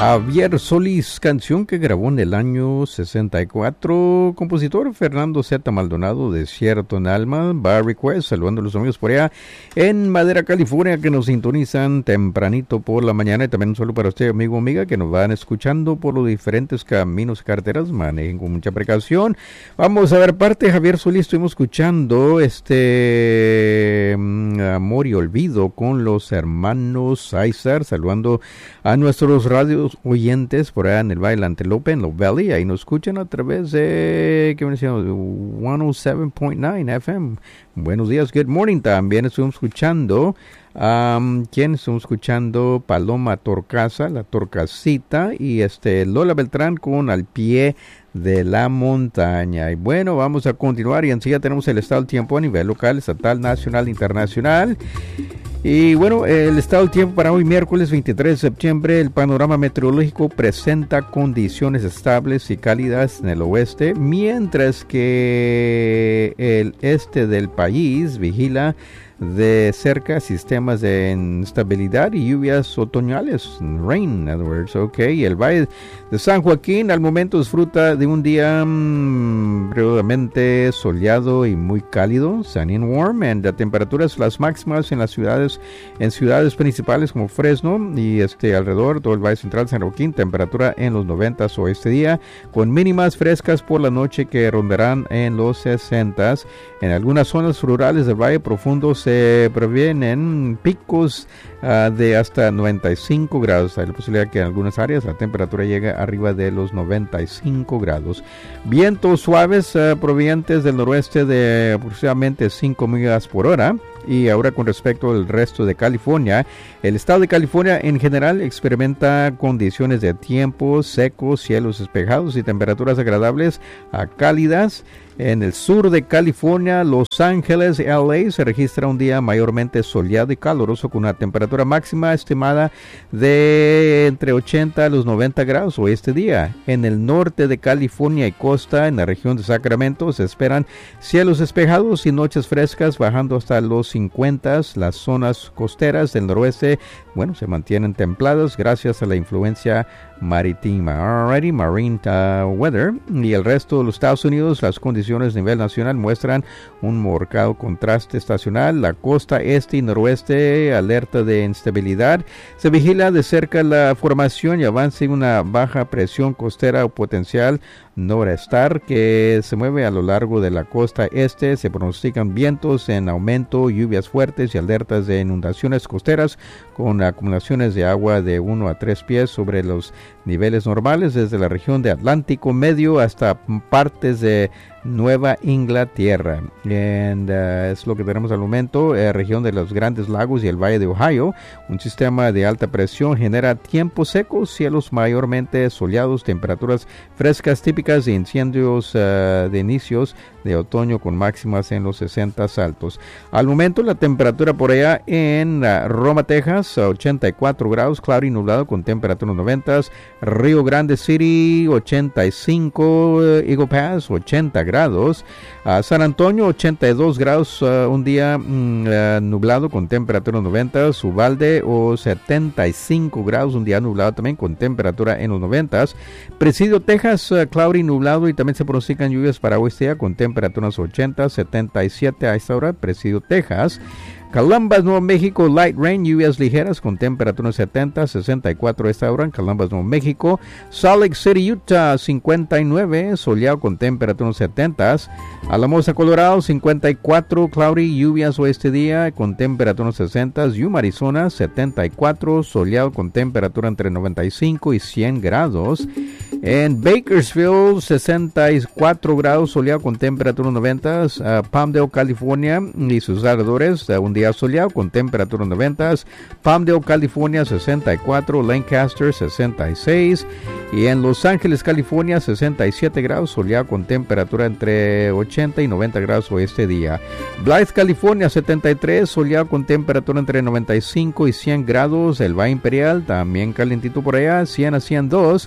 Javier Solís, canción que grabó en el año 64. Compositor Fernando Z. Maldonado, Desierto en Alma. Bar Request, saludando a los amigos por allá en Madera, California, que nos sintonizan tempranito por la mañana. Y también un saludo para usted, amigo o amiga, que nos van escuchando por los diferentes caminos y carreteras. Manejen con mucha precaución. Vamos a ver parte de Javier Solís. Estuvimos escuchando Amor y Olvido con los hermanos César, saludando a nuestros radios oyentes por allá en el Valle Antelope, en Low Valley. Ahí nos escuchan a través de, ¿qué me decían? 107.9 FM. Buenos días, good morning. También estuvimos escuchando, ¿quién estuvimos escuchando? Paloma Torcaza, La Torcasita, y Lola Beltrán con Al Pie de la Montaña. Y bueno, vamos a continuar y enseguida tenemos el estado del tiempo a nivel local, estatal, nacional, internacional. Y bueno, el estado del tiempo para hoy, miércoles 23 de septiembre, el panorama meteorológico presenta condiciones estables y cálidas en el oeste, mientras que el este del país vigila de cerca sistemas de instabilidad y lluvias otoñales, rain, in other words, okay. El Valle de San Joaquín al momento disfruta de un día brevemente soleado y muy cálido, sunny and warm, and las temperaturas las máximas en ciudades principales como Fresno y alrededor todo el Valle Central San Joaquín, temperatura en los 90s o este día, con mínimas frescas por la noche que rondarán en los 60s. En algunas zonas rurales del Valle Profundo se previenen picos de hasta 95 grados. Hay la posibilidad que en algunas áreas la temperatura llegue arriba de los 95 grados. Vientos suaves provenientes del noroeste de aproximadamente 5 millas por hora. Y ahora con respecto al resto de California, el estado de California en general experimenta condiciones de tiempo secos, cielos despejados y temperaturas agradables a cálidas. En el sur de California, Los Ángeles, LA, se registra un día mayormente soleado y caluroso con una temperatura máxima estimada de entre 80 a los 90 grados hoy este día. En el norte de California y costa, en la región de Sacramento, se esperan cielos despejados y noches frescas bajando hasta los 50. Las zonas costeras del noroeste, bueno, se mantienen templadas gracias a la influencia marítima. Alrighty, marine weather. Y el resto de los Estados Unidos, las condiciones a nivel nacional muestran un marcado contraste estacional. La costa este y noroeste, alerta de instabilidad. Se vigila de cerca la formación y avance en una baja presión costera o potencial noreste que se mueve a lo largo de la costa este. Se pronostican vientos en aumento, lluvias fuertes y alertas de inundaciones costeras con acumulaciones de agua de 1 a 3 pies sobre los niveles normales desde la región de Atlántico Medio hasta partes de Nueva Inglaterra. Es lo que tenemos al momento. Región de los Grandes Lagos y el Valle de Ohio. Un sistema de alta presión genera tiempos secos, cielos mayormente soleados, temperaturas frescas típicas de incendios de inicios de otoño con máximas en los 60 altos. Al momento la temperatura por allá en Roma, Texas, 84 grados, claro y nublado con temperatura en los 90. Río Grande City, 85, Eagle Pass, 80 grados. San Antonio, 82 grados, un día nublado con temperatura en los 90. Uvalde, 75 grados, un día nublado también con temperatura en los 90. Presidio, Texas, claro y nublado y también se pronostican lluvias para oeste día con temperaturas 80, 77 a esta hora. Presidio, Texas. Columbus, Nuevo México, light rain, lluvias ligeras con temperaturas 70, 64 a esta hora en Columbus, Nuevo México. Salt Lake City, Utah, 59, soleado con temperaturas 70. Alamosa, Colorado, 54, cloudy, lluvias oeste día con temperaturas 60. Yuma, Arizona, 74, soleado con temperatura entre 95 y 100 grados. En Bakersfield, 64 grados, soleado con temperatura 90. Palmdale, California y sus alrededores, un día soleado con temperatura 90. Palmdale, California, 64. Lancaster, 66. Y en Los Ángeles, California, 67 grados, soleado con temperatura entre 80 y 90 grados oeste día. Blythe, California, 73, soleado con temperatura entre 95 y 100 grados. El Valle Imperial, también calentito por allá, 100 a 102.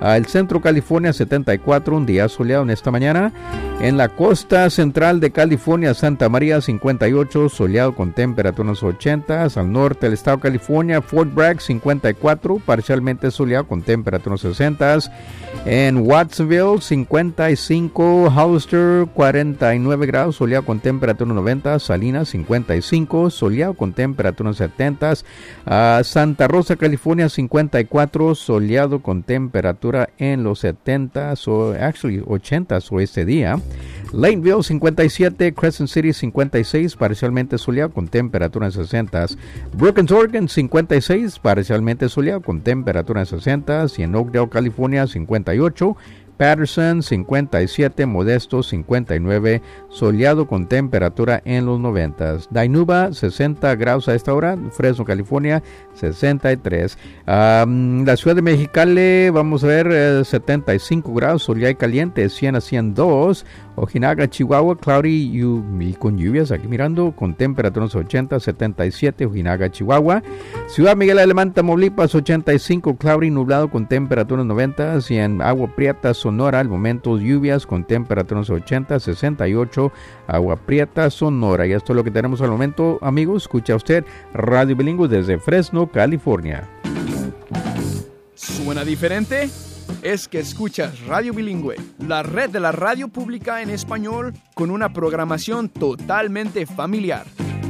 El centro California 74, un día soleado en esta mañana. En la costa central de California, Santa María 58, soleado con temperaturas 80. Al norte del estado de California, Fort Bragg 54, parcialmente soleado con temperaturas 60. En Watsonville 55, Hollister 49 grados, soleado con temperatura 90. Salinas 55, soleado con temperatura 70. Santa Rosa, California 54, soleado con temperatura en los 70 o 80 o este día. Laneville 57, Crescent City 56, parcialmente soleado con temperatura en 60. Brookings, Oregon 56, parcialmente soleado con temperatura en 60. Y en Oakdale, California 58. Patterson 57, Modesto 59, soleado con temperatura en los 90. Dinuba 60 grados a esta hora. Fresno, California 63. La ciudad de Mexicali, vamos a ver, 75 grados, soleado y caliente. Siena 102. Ojinaga, Chihuahua, cloudy y con lluvias, aquí mirando, con temperaturas 80, 77, Ojinaga, Chihuahua. Ciudad Miguel Alemán, Tamaulipas, 85, cloudy, nublado, con temperaturas 90. Y en Agua Prieta, Sonora, al momento lluvias, con temperaturas 80, 68, Agua Prieta, Sonora. Y esto es lo que tenemos al momento, amigos. Escucha usted Radio Bilingüe desde Fresno, California. ¿Suena diferente? Es que escuchas Radio Bilingüe, la red de la radio pública en español con una programación totalmente familiar.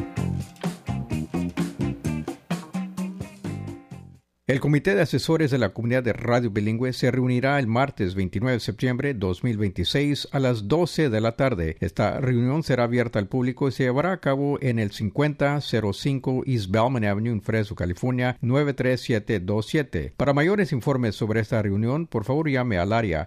El Comité de Asesores de la Comunidad de Radio Bilingüe se reunirá el martes 29 de septiembre de 2026 a las 12 de la tarde. Esta reunión será abierta al público y se llevará a cabo en el 5005 East Bellman Avenue en Fresno, California, 93727. Para mayores informes sobre esta reunión, por favor llame al área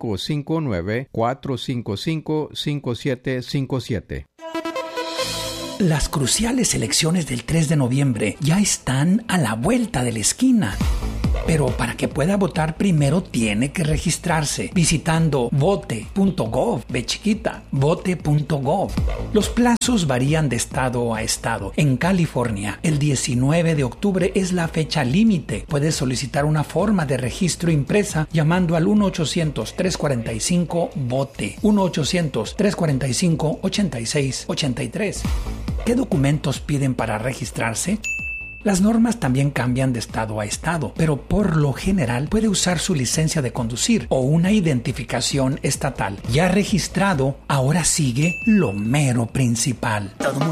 559-455-5757. Las cruciales elecciones del 3 de noviembre ya están a la vuelta de la esquina. Pero para que pueda votar primero tiene que registrarse visitando vote.gov, vote.gov. Los plazos varían de estado a estado. En California, el 19 de octubre es la fecha límite. Puedes solicitar una forma de registro impresa llamando al 1-800-345-VOTE, 1-800-345-8683. ¿Qué documentos piden para registrarse? Las normas también cambian de estado a estado, pero por lo general puede usar su licencia de conducir o una identificación estatal. Ya registrado, ahora sigue lo mero principal.